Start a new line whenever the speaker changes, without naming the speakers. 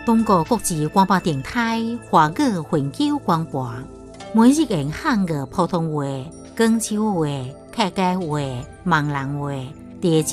中国国际广播电台华语环球广播，每日用汉语普通话、广州话、客家话、闽南话。